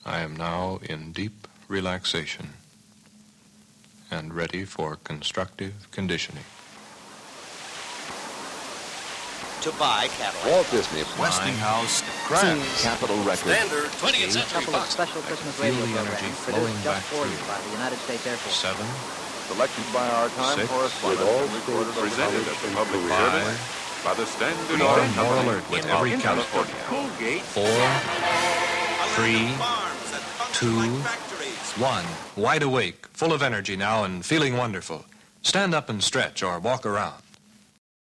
I am now in deep relaxation and ready for constructive conditioning. To buy Cadillac. Walt Disney, Westinghouse, Kraft, Capitol Records, Standard 20th Century couple of Fox. special Christmas Feel radio the energy programs flowing produced back just for you through. by the United States Air Force. 7, selected by our time 6, correspondent with all and recorded states presented at the public service 5, by the Standard more Oil and more Company alert with in every count. California. Colgate. 4, 3, 2, 1. Wide awake, full of energy now and feeling wonderful. Stand up and stretch or walk around.